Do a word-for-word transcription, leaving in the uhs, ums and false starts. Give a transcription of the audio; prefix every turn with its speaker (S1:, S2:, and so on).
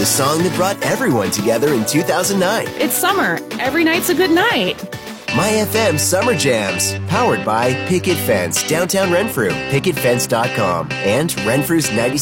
S1: the song that brought everyone together in two thousand nine.
S2: It's summer. Every night's a good night.
S1: My F M Summer Jams, powered by Picket Fence, downtown Renfrew, picket fence dot com, and Renfrew's ninety-six